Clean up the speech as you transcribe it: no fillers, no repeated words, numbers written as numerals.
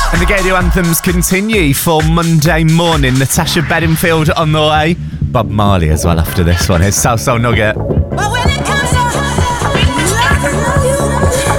And the Gadio anthems continue for Monday morning. Natasha Bedingfield on the way. Bob Marley as well after this one. Here's South Soul Nugget. But when it comes to